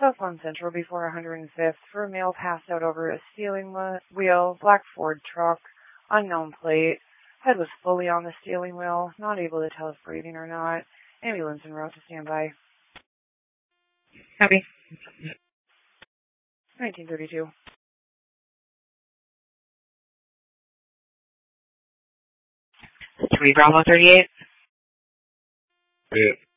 Southland Central before 105th for a male passed out over a steering wheel, black Ford truck, unknown plate. Head was fully on the steering wheel, not able to tell if breathing or not. Ambulance en route to standby. Copy. 1932. 3 Bravo 38. Yeah.